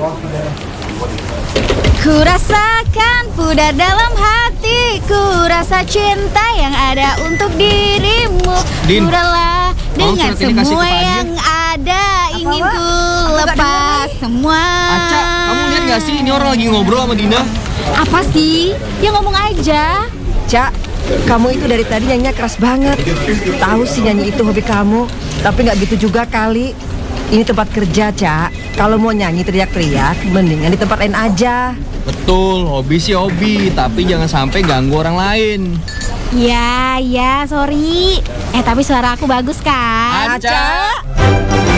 Ku rasakan pudar dalam hatiku, rasa cinta yang ada untuk dirimu. Din, Ku rela dengan surat ini kasih semua ke Pak Adi ya. yang ada. Ingin Wak? ku Aku nggak lepas dengar semua. Aca, kamu lihat gak sih ini orang lagi ngobrol sama Dina? Apa sih? Ya ngomong aja. Cak, kamu itu dari tadi nyanyinya keras banget. Tahu sih nyanyi itu hobi kamu, tapi nggak gitu juga kali. Ini tempat kerja, Cak. Kalau mau nyanyi teriak-teriak, mendingan di tempat lain aja. Betul, hobi sih hobi, tapi jangan sampai ganggu orang lain. Ya, sorry. Tapi suara aku bagus kan? Aca.